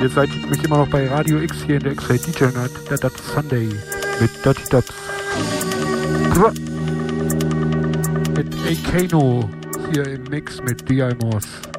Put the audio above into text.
Ihr seid nämlich immer noch bei Radio X hier in der X-Ray DJ Night, der Dub Sunday mit Dirty Dubs. Mit Akano hier im Mix mit D.I. Moss.